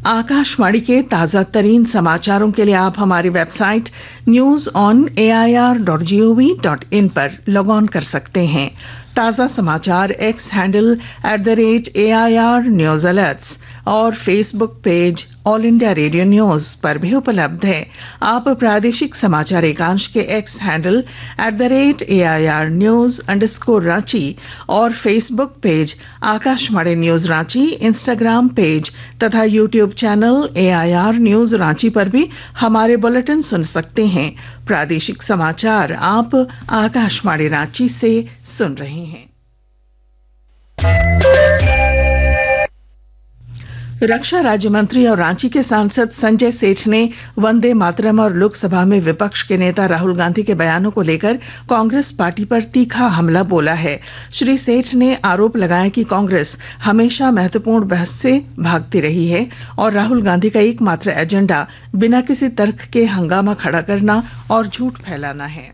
आकाशवाणी के ताजा तरीन समाचारों के लिए आप हमारी वेबसाइट newsonair.gov.in पर लॉग ऑन कर सकते हैं। ताजा समाचार x handle @AIR news alerts और Facebook page all India radio news पर भी उपलब्ध है। आप प्रादेशिक समाचार एकांश के एक्स हैंडल @AIR न्यूज_रांची और Facebook page Akashvani news Ranchi, Instagram page तथा YouTube channel AIR news Ranchi पर भी हमारे बुलेटिन सुन सकते हैं। प्रादेशिक समाचार आप आकाशवाणी रांची से सुन रहे हैं। रक्षा राज्य मंत्री और रांची के सांसद संजय सेठ ने वंदे मातरम और लोकसभा में विपक्ष के नेता राहुल गांधी के बयानों को लेकर कांग्रेस पार्टी पर तीखा हमला बोला है। श्री सेठ ने आरोप लगाया कि कांग्रेस हमेशा महत्वपूर्ण बहस से भागती रही है और राहुल गांधी का एकमात्र एजेंडा बिना किसी तर्क के हंगामा खड़ा करना और झूठ फैलाना है।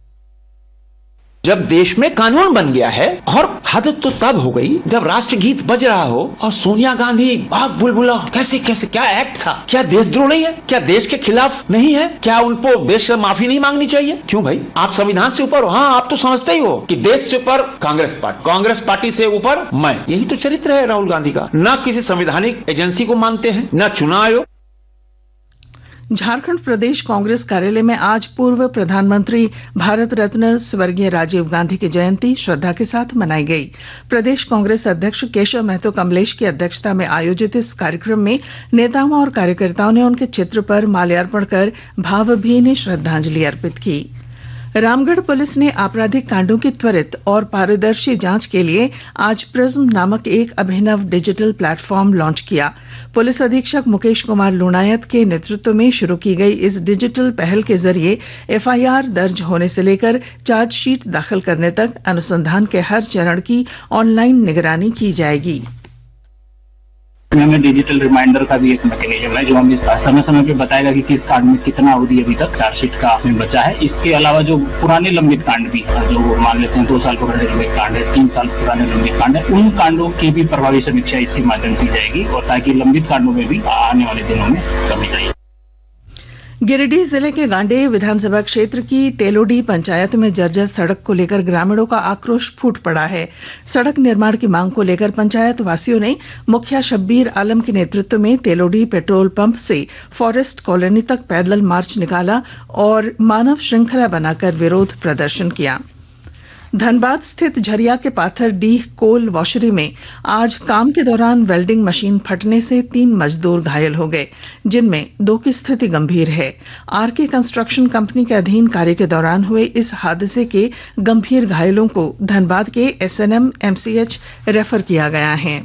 जब देश में कानून बन गया है, और हद तो तब हो गई जब राष्ट्रगीत बज रहा हो और सोनिया गांधी भाग बुलबुला कैसे कैसे, क्या एक्ट था? क्या देशद्रोह नहीं है? क्या देश के खिलाफ नहीं है? क्या उनको देश से माफी नहीं मांगनी चाहिए? क्यों भाई, आप संविधान से ऊपर हो। हाँ, आप तो समझते ही हो कि देश से ऊपर कांग्रेस पार्टी से ऊपर मैं। यही तो चरित्र है राहुल गांधी का। न किसी संवैधानिक एजेंसी को मानते हैं, न चुनाव आयोग। झारखंड प्रदेश कांग्रेस कार्यालय में आज पूर्व प्रधानमंत्री भारत रत्न स्वर्गीय राजीव गांधी की जयंती श्रद्धा के साथ मनाई गई। प्रदेश कांग्रेस अध्यक्ष केशव महतो कमलेश की अध्यक्षता में आयोजित इस कार्यक्रम में नेताओं और कार्यकर्ताओं ने उनके चित्र पर माल्यार्पण कर भावभीनी श्रद्धांजलि अर्पित की। रामगढ़ पुलिस ने आपराधिक कांडों की त्वरित और पारदर्शी जांच के लिए आज प्रिज्म नामक एक अभिनव डिजिटल प्लेटफॉर्म लॉन्च किया। पुलिस अधीक्षक मुकेश कुमार लुणायत के नेतृत्व में शुरू की गई इस डिजिटल पहल के जरिए FIR दर्ज होने से लेकर चार्जशीट दाखिल करने तक अनुसंधान के हर चरण की ऑनलाइन निगरानी की जाएगी। हमें डिजिटल रिमाइंडर का भी एक मैकेनिज्म है जो हमें समय समय पे बताएगा कि किस कांड में कितना अवधि अभी तक चार्जशीट का हमें बचा है। इसके अलावा जो पुराने लंबित कांड भी जो मान लेते हैं 2 साल पुराने लंबित कांड है, 3 साल पुराने लंबित कांड है, उन कांडों की भी प्रभावी समीक्षा इसके माध्यम की जाएगी और ताकि लंबित कांडों में भी आने वाले दिनों में कमी आएगी। गिरिडीह जिले के गांडेय विधानसभा क्षेत्र की तेलोडी पंचायत में जर्जर सड़क को लेकर ग्रामीणों का आक्रोश फूट पड़ा है। सड़क निर्माण की मांग को लेकर पंचायत वासियों ने मुखिया शब्बीर आलम के नेतृत्व में तेलोडी पेट्रोल पंप से फॉरेस्ट कॉलोनी तक पैदल मार्च निकाला और मानव श्रृंखला बनाकर विरोध प्रदर्शन किया। धनबाद स्थित झरिया के पाथरडीह कोल वॉशरी में आज काम के दौरान वेल्डिंग मशीन फटने से 3 मजदूर घायल हो गए, जिनमें 2 की स्थिति गंभीर है। RK कंस्ट्रक्शन कंपनी के अधीन कार्य के दौरान हुए इस हादसे के गंभीर घायलों को धनबाद के SNM MCH रेफर किया गया है।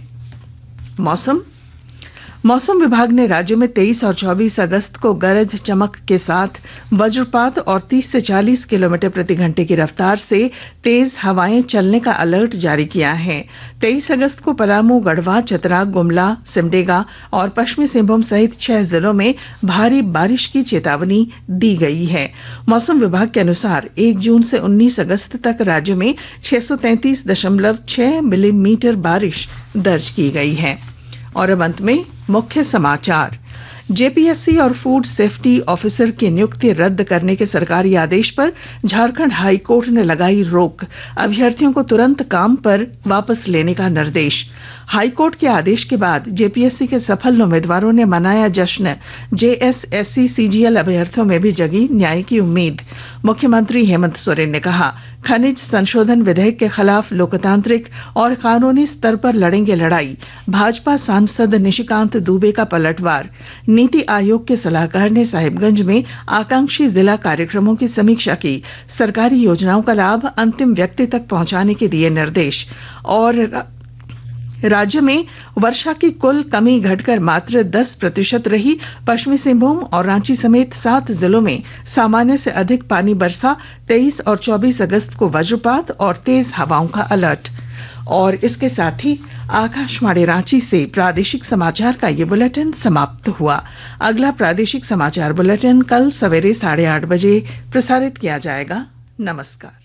मौसम विभाग ने राज्य में 23 और 24 अगस्त को गरज चमक के साथ वज्रपात और 30 से 40 किलोमीटर प्रति घंटे की रफ्तार से तेज हवाएं चलने का अलर्ट जारी किया है। 23 अगस्त को पलामू, गढ़वा, चतरा, गुमला, सिमडेगा और पश्चिमी सिंहभूम सहित 6 जिलों में भारी बारिश की चेतावनी दी गई है। मौसम विभाग के अनुसार 1 जून से 19 अगस्त तक राज्य में 633.6 मिलीमीटर बारिश दर्ज की गई है। और अब अंत में मुख्य समाचार। जेपीएससी और फूड सेफ्टी ऑफिसर की नियुक्ति रद्द करने के सरकारी आदेश पर झारखंड हाई कोर्ट ने लगाई रोक। अभ्यर्थियों को तुरंत काम पर वापस लेने का निर्देश। हाई कोर्ट के आदेश के बाद जेपीएससी के सफल उम्मीदवारों ने मनाया जश्न। जेएसएससी सीजीएल अभ्यर्थियों में भी जगी न्याय की उम्मीद। मुख्यमंत्री हेमंत सोरेन ने कहा, खनिज संशोधन विधेयक के खिलाफ लोकतांत्रिक और कानूनी स्तर पर लड़ेंगे लड़ाई। भाजपा सांसद निशिकांत दुबे का पलटवार। नीति आयोग के सलाहकार ने साहिबगंज में आकांक्षी जिला कार्यक्रमों की समीक्षा की। सरकारी योजनाओं का लाभ अंतिम व्यक्ति तक पहुंचाने के दिए निर्देश। और राज्य में वर्षा की कुल कमी घटकर मात्र 10% रही। पश्चिमी सिंहभूम और रांची समेत 7 जिलों में सामान्य से अधिक पानी बरसा। 23 और 24 अगस्त को वज्रपात और तेज हवाओं का अलर्ट। और इसके साथ ही आकाशवाणी रांची से प्रादेशिक समाचार का ये बुलेटिन समाप्त हुआ। अगला प्रादेशिक समाचार बुलेटिन कल सवेरे 8:30 बजे प्रसारित किया जाएगा। नमस्कार।